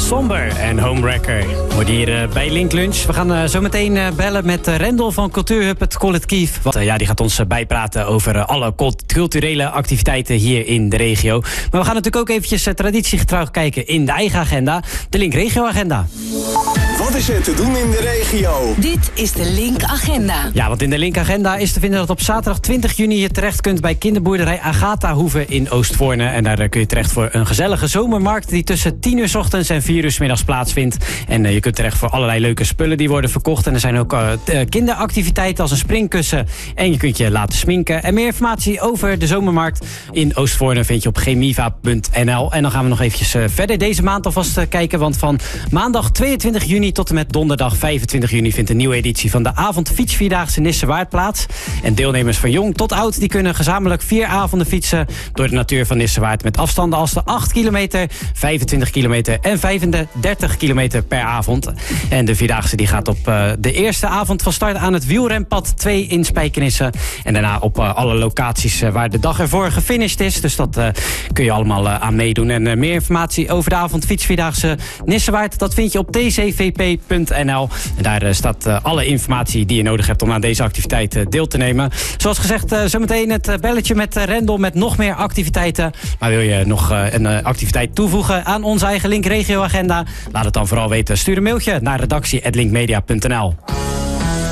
Somber en Homewrecker. Hoorde hier bij Link Lunch. We gaan zo meteen bellen met Rendel van Cultuurhub, het collectief. Want die gaat ons bijpraten over alle culturele activiteiten hier in de regio. Maar we gaan natuurlijk ook eventjes traditiegetrouw kijken in de eigen agenda. De Link Regio Agenda. Wat is er te doen in de regio? Dit is de Link Agenda. Ja, want in de Link Agenda is te vinden dat op zaterdag 20 juni je terecht kunt bij kinderboerderij Agatha Hoeve in Oostvoorne. En daar kun je terecht voor een gezellige zomermarkt die tussen 10 uur 's ochtends en 4 uur 's middags plaatsvindt. En je kunt terecht voor allerlei leuke spullen die worden verkocht. En er zijn ook kinderactiviteiten als een springkussen. En je kunt je laten sminken. En meer informatie over de zomermarkt in Oostvoorne vind je op gemiva.nl. En dan gaan we nog eventjes verder deze maand alvast kijken. Want van maandag 22 juni tot en met donderdag 25 juni vindt een nieuwe editie van de avondfietsvierdaagse Nissewaard plaats. En deelnemers van jong tot oud die kunnen gezamenlijk 4 avonden fietsen door de natuur van Nissewaard met afstanden als de 8 kilometer, 25 kilometer en 35 kilometer per avond. En de vierdaagse die gaat op de eerste avond van start aan het wielrenpad 2 in Spijkenisse. En daarna op alle locaties waar de dag ervoor gefinished is. Dus dat kun je allemaal aan meedoen. En meer informatie over de avondfietsvierdaagse Nissewaard, dat vind je op tcvp.nl. En daar staat alle informatie die je nodig hebt om aan deze activiteit deel te nemen. Zoals gezegd, zometeen het belletje met Rendel met nog meer activiteiten. Maar wil je nog een activiteit toevoegen aan onze eigen Link Regio Agenda? Laat het dan vooral weten. Stuur een mailtje naar redactie@linkmedia.nl.